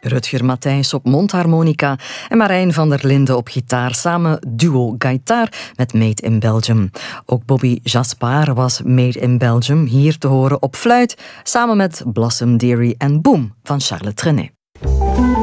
Rutger Matthijs op mondharmonica en Marijn van der Linden op gitaar. Samen duo Gaitaar met Made in Belgium. Ook Bobby Jaspar was Made in Belgium, hier te horen op fluit, samen met Blossom Dearie en Boom van Charles Trenet.